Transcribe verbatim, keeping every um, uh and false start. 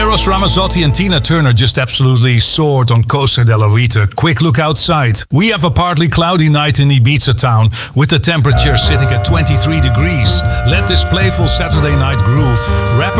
Eros Ramazzotti and Tina Turner just absolutely soared on Costa della Vita. Quick look outside. We have a partly cloudy night in Ibiza town, with the temperature sitting at twenty-three degrees. Let this playful Saturday night groove wrap